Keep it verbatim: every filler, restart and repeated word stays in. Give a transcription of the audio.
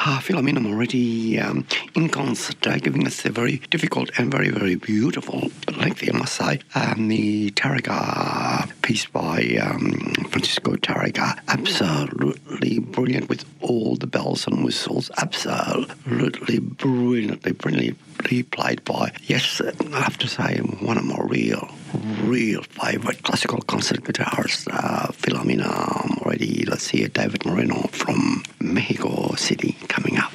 Ah, Philomena Moretti um, in concert, uh, giving us a very difficult and very, very beautiful, lengthy, I must say, um, the Tárrega piece by um, Francisco Tárrega. Absolutely brilliant with all the bells and whistles. Absolutely brilliantly, brilliantly played by, yes, I have to say, one of my real, real favourite classical concert guitarists, uh, Philomena Moretti. Let's hear David Moreno from Mexico City coming up.